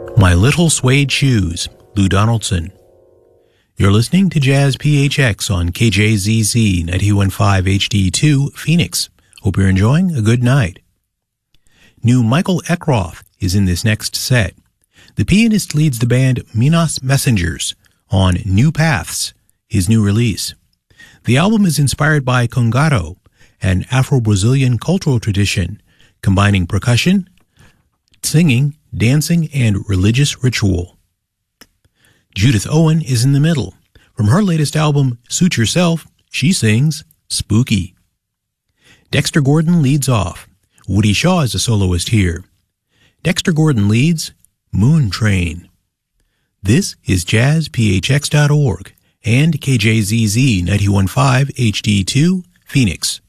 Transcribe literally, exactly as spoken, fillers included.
My Little Suede Shoes, Lou Donaldson. You're listening to Jazz P H X on K J Z Z ninety-one point five H D two, Phoenix. Hope you're enjoying a good night. New Michael Eckroth is in this next set. The pianist leads the band Minas Messengers on New Paths, his new release. The album is inspired by Congado, an Afro-Brazilian cultural tradition, combining percussion, singing, dancing, and religious ritual. Judith Owen is in the middle. From her latest album, Suit Yourself, she sings Spooky. Dexter Gordon leads off. Woody Shaw is a soloist here. Dexter Gordon leads Moon Train. This is jazz p h x dot org and K J Z Z ninety-one point five H D two, Phoenix.